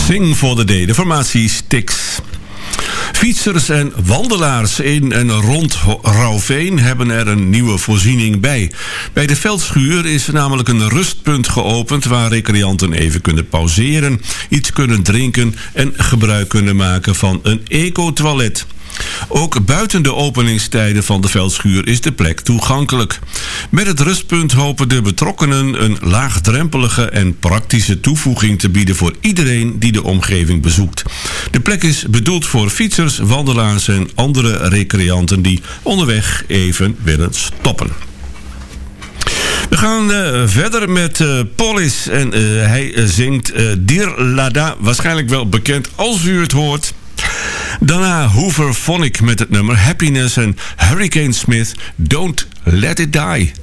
Sing for the Day, de formatie Styx. Fietsers en wandelaars in en rond Rauwveen hebben er een nieuwe voorziening bij. Bij de Veldschuur is namelijk een rustpunt geopend waar recreanten even kunnen pauzeren, iets kunnen drinken en gebruik kunnen maken van een eco-toilet. Ook buiten de openingstijden van de Veldschuur is de plek toegankelijk. Met het rustpunt hopen de betrokkenen een laagdrempelige en praktische toevoeging te bieden voor iedereen die de omgeving bezoekt. De plek is bedoeld voor fietsers, wandelaars en andere recreanten die onderweg even willen stoppen. We gaan verder met Polis en hij zingt Dir Lada, waarschijnlijk wel bekend als u het hoort. Daarna Hoover Phonic met het nummer Happiness en Hurricane Smith, Don't Let It Die.